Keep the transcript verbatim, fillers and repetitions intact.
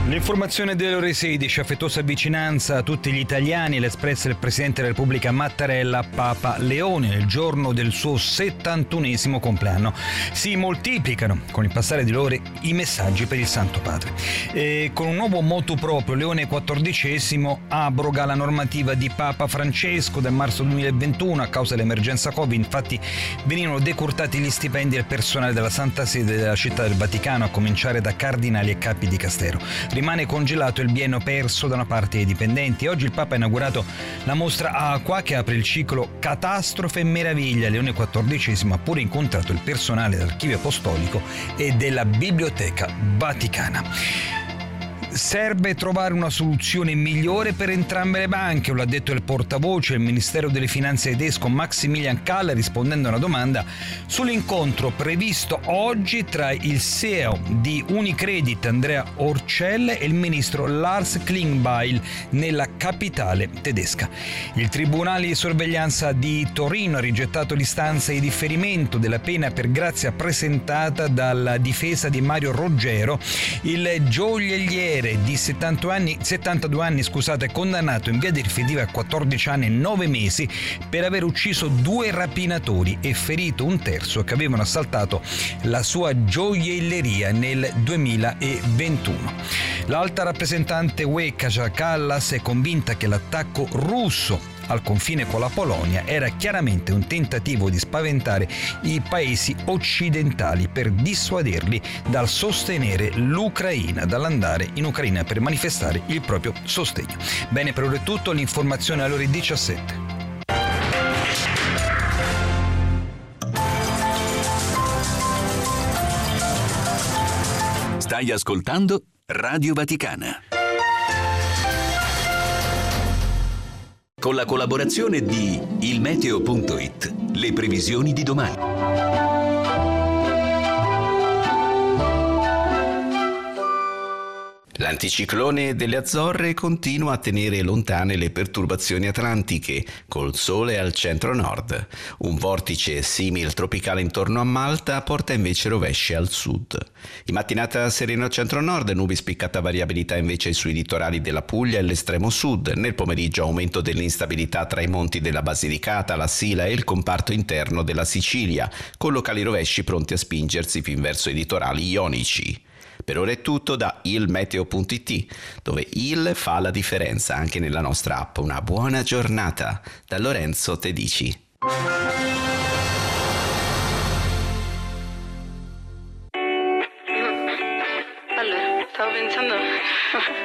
L'informazione delle ore sedici, affettuosa vicinanza a tutti gli italiani, l'espressa del Presidente della Repubblica Mattarella a Papa Leone nel giorno del suo settantunesimo compleanno. Si moltiplicano con il passare delle ore i messaggi per il Santo Padre. E con un nuovo motu proprio, Leone quattordicesimo abroga la normativa di Papa Francesco del marzo duemilaventuno a causa dell'emergenza Covid. Infatti venivano decurtati gli stipendi del personale della Santa Sede della Città del Vaticano, a cominciare da cardinali e capi di Castero. Rimane congelato il biennio perso da una parte dei dipendenti. Oggi il Papa ha inaugurato la mostra Aqua, che apre il ciclo Catastrofe e Meraviglia. Leone quattordicesimo ha pure incontrato il personale dell'Archivio Apostolico e della Biblioteca Vaticana. Serve trovare una soluzione migliore per entrambe le banche, lo ha detto il portavoce del Ministero delle Finanze tedesco Maximilian Kahl, rispondendo a una domanda sull'incontro previsto oggi tra il C E O di Unicredit Andrea Orcel e il ministro Lars Klingbeil nella capitale tedesca. Il Tribunale di sorveglianza di Torino ha rigettato l'istanza di differimento della pena per grazia presentata dalla difesa di Mario Roggero, il gioielliere di settanta anni, settantadue anni, scusate, condannato in via definitiva a quattordici anni e nove mesi per aver ucciso due rapinatori e ferito un terzo che avevano assaltato la sua gioielleria nel duemilaventuno. L'alta rappresentante U E Kaja Kallas è convinta che l'attacco russo al confine con la Polonia era chiaramente un tentativo di spaventare i paesi occidentali per dissuaderli dal sostenere l'Ucraina, dall'andare in Ucraina per manifestare il proprio sostegno. Bene, per ora è tutto, l'informazione alle ore diciassette. Stai ascoltando Radio Vaticana. Con la collaborazione di il meteo punto it, le previsioni di domani. L'anticiclone delle Azzorre continua a tenere lontane le perturbazioni atlantiche, col sole al centro-nord. Un vortice simil tropicale intorno a Malta porta invece rovesci al sud. In mattinata sereno al centro-nord, nubi spiccata variabilità invece sui litorali della Puglia e l'estremo sud. Nel pomeriggio aumento dell'instabilità tra i monti della Basilicata, la Sila e il comparto interno della Sicilia, con locali rovesci pronti a spingersi fin verso i litorali ionici. Per ora è tutto da il meteo punto it, dove il fa la differenza anche nella nostra app. Una buona giornata da Lorenzo Tedici. Allora, stavo pensando